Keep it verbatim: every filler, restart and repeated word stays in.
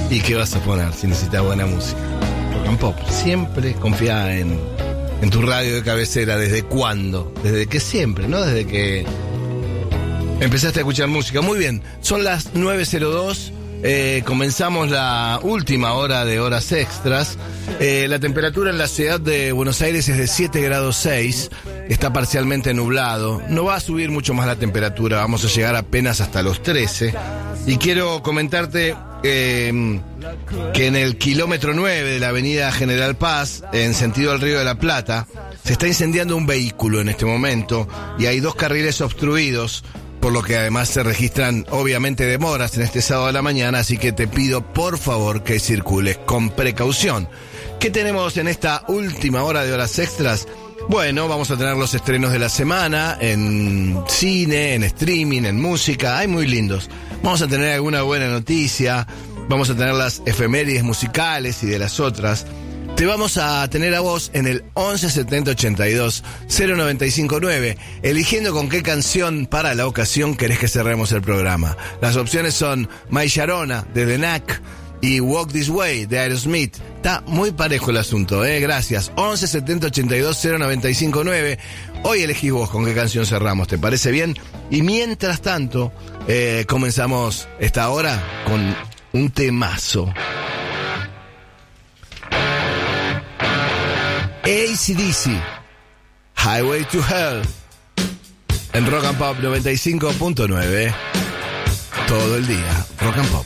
¿Y qué vas a poner si necesitas buena música? Rock and Pop. Siempre confía en, en tu radio de cabecera. ¿Desde cuándo? Desde que siempre, ¿no? Desde que empezaste a escuchar música. Muy bien, son las nueve cero dos. Eh, comenzamos la última hora de horas extras. Eh, la temperatura en la ciudad de Buenos Aires es de siete grados seis. Está parcialmente nublado. No va a subir mucho más la temperatura. Vamos a llegar apenas hasta los trece. Y quiero comentarte eh, que en el kilómetro nueve de la avenida General Paz, en sentido al Río de la Plata, se está incendiando un vehículo en este momento y hay dos carriles obstruidos, por lo que además se registran obviamente demoras en este sábado de la mañana, así que te pido por favor que circules con precaución. ¿Qué tenemos en esta última hora de horas extras? Bueno, vamos a tener los estrenos de la semana en cine, en streaming, en música, hay muy lindos. Vamos a tener alguna buena noticia, vamos a tener las efemérides musicales y de las otras. Te vamos a tener a vos en el once setenta ochenta y dos cero noventa y cinco nueve, eligiendo con qué canción para la ocasión querés que cerremos el programa. Las opciones son My Sharona de The Knack y Walk This Way de Aerosmith. Está muy parejo el asunto, ¿eh? Gracias. once setenta ochenta y dos cero noventa y cinco nueve. Hoy elegís vos con qué canción cerramos, ¿te parece bien? Y mientras tanto, eh, comenzamos esta hora con un temazo. A C D C, Highway to Hell, en Rock and Pop noventa y cinco punto nueve, todo el día, Rock and Pop.